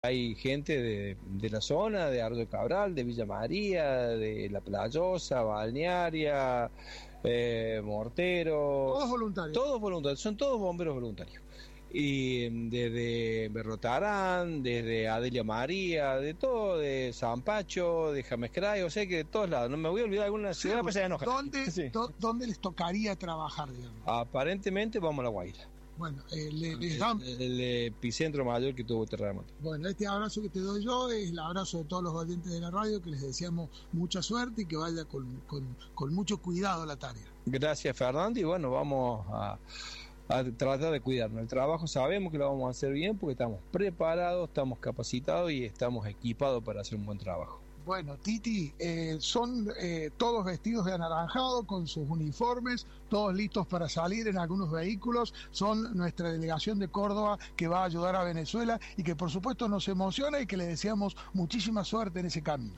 Hay gente de la zona, de Arroyo Cabral, de Villa María, de La Playosa, Balnearia, Morteros. Todos voluntarios, son todos bomberos voluntarios. Y desde Berrotarán, desde Adelia María, de todo, de San Pacho, de Jamescray, o sea que de todos lados. No me voy a olvidar de alguna ciudad, pues se enoja. ¿Dónde les tocaría trabajar, digamos? Aparentemente vamos a La Guaira. Bueno, el epicentro mayor que tuvo terremoto. Bueno, este abrazo que te doy yo es el abrazo de todos los oyentes de la radio, que les deseamos mucha suerte y que vaya con mucho cuidado la tarea. Gracias, Fernando, y bueno, vamos a tratar de cuidarnos. El trabajo sabemos que lo vamos a hacer bien porque estamos preparados, estamos capacitados y estamos equipados para hacer un buen trabajo. Bueno, Titi, son todos vestidos de anaranjado con sus uniformes, todos listos para salir en algunos vehículos. Son nuestra delegación de Córdoba que va a ayudar a Venezuela y que por supuesto nos emociona y que le deseamos muchísima suerte en ese camino.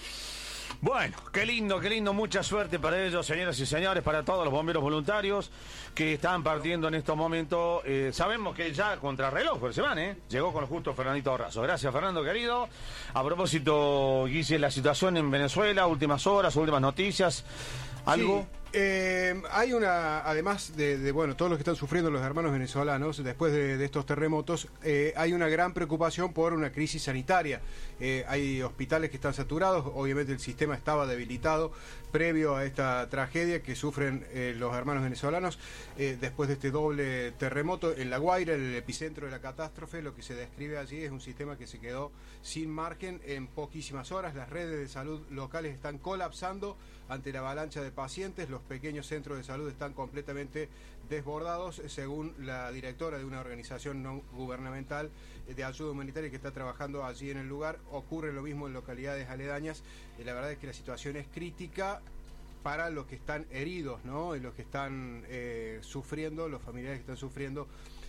Bueno, qué lindo, mucha suerte para ellos, señoras y señores, para todos los bomberos voluntarios que están partiendo en estos momentos. Sabemos que ya contrarreloj, pero se van, llegó con lo justo Fernandito Razo. Gracias, Fernando, querido. A propósito, Guille, la situación en Venezuela, últimas horas, últimas noticias, ¿algo? Sí. Hay una, además de bueno, todos los que están sufriendo los hermanos venezolanos después de estos terremotos, hay una gran preocupación por una crisis sanitaria. Hay hospitales que están saturados, obviamente el sistema estaba debilitado previo a esta tragedia que sufren los hermanos venezolanos después de este doble terremoto en La Guaira, en el epicentro de la catástrofe. Lo que se describe allí es un sistema que se quedó sin margen en poquísimas horas. Las redes de salud locales están colapsando ante la avalancha de pacientes. Los pequeños centros de salud están completamente desbordados, según la directora de una organización no gubernamental de ayuda humanitaria que está trabajando allí en el lugar. Ocurre lo mismo en localidades aledañas. La verdad es que la situación es crítica para los que están heridos, ¿no? Y los que están sufriendo, los familiares que están sufriendo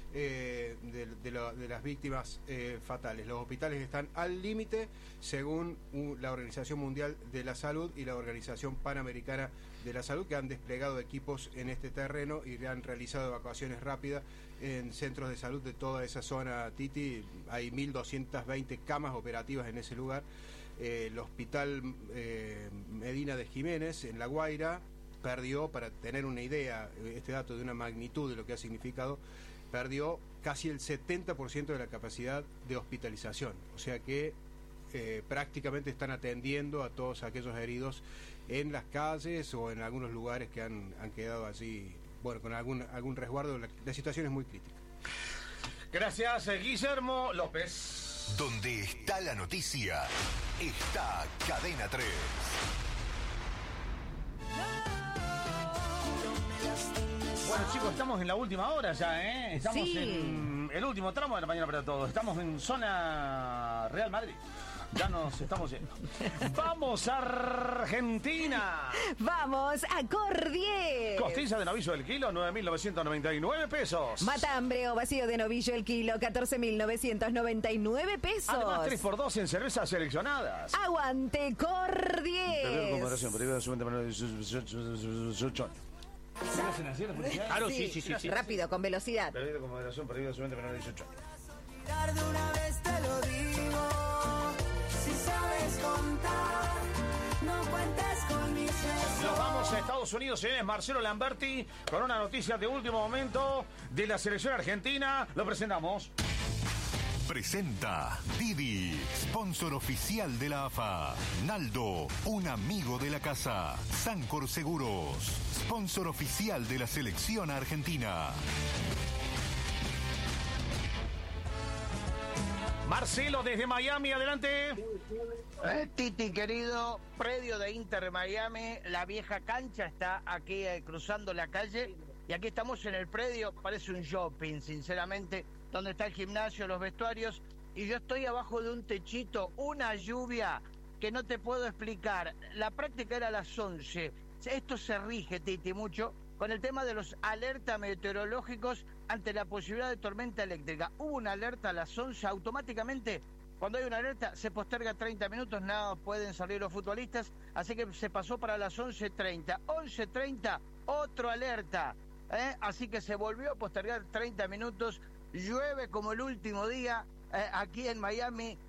de las víctimas fatales. Los hospitales están al límite, según la Organización Mundial de la Salud y la Organización Panamericana de la Salud, que han desplegado equipos en este terreno y han realizado evacuaciones rápidas en centros de salud de toda esa zona. Titi, hay 1.220 camas operativas en ese lugar. El hospital Medina de Jiménez en La Guaira perdió, para tener una idea, este dato de una magnitud de lo que ha significado, perdió casi el 70% de la capacidad de hospitalización. O sea que prácticamente están atendiendo a todos aquellos heridos en las calles o en algunos lugares que han quedado allí, bueno, con algún resguardo. La situación es muy crítica. Gracias, Guillermo López. Donde está la noticia, está Cadena 3. Bueno, chicos, estamos en la última hora ya, Estamos en el último tramo de la mañana para todos. Estamos en zona Real Madrid. Ya nos estamos yendo. ¡Vamos a Argentina! ¡Vamos a Cordier! Costilla de novillo del kilo, 9.999 pesos. Matambre o vacío de novillo el kilo, 14.999 pesos. Además, 3x2 en cervezas seleccionadas. ¡Aguante Cordier! Beber con moderación, prohibido su venta menor de 18 años. Claro, sí. Rápido, con velocidad. Bebido con moderación, prohibido su venta menor de 18 años. De una vez te lo digo, si sabes contar, no cuentes con mis besos. Nos vamos a Estados Unidos, señores. Marcelo Lamberti con una noticia de último momento de la selección argentina. Lo presentamos. Presenta Didi, sponsor oficial de la AFA. Naldo, un amigo de la casa. Sancor Seguros, sponsor oficial de la selección argentina. Marcelo desde Miami, adelante. Titi, querido, predio de Inter Miami, la vieja cancha está aquí cruzando la calle y aquí estamos en el predio, parece un shopping, sinceramente, donde está el gimnasio, los vestuarios, y yo estoy abajo de un techito, una lluvia que no te puedo explicar. La práctica era a las 11. Esto se rige, Titi, mucho con el tema de los alertas meteorológicos ante la posibilidad de tormenta eléctrica. Hubo una alerta a las 11, automáticamente, cuando hay una alerta, se posterga 30 minutos, nada pueden salir los futbolistas, así que se pasó para las 11:30. 11:30, otro alerta, así que se volvió a postergar 30 minutos, llueve como el último día, aquí en Miami